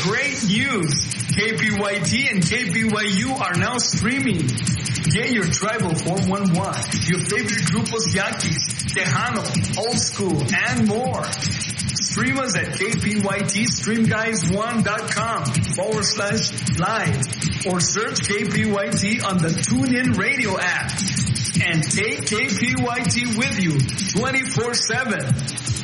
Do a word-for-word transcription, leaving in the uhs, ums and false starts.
great news! K P Y T and K P Y U are now streaming. Get your Tribal four one one, your favorite grupos Yaquis, Tejano, Old School, and more. Stream us at K P Y T stream guys one dot com forward slash live or search K P Y T on the TuneIn Radio app and take K P Y T with you twenty-four seven.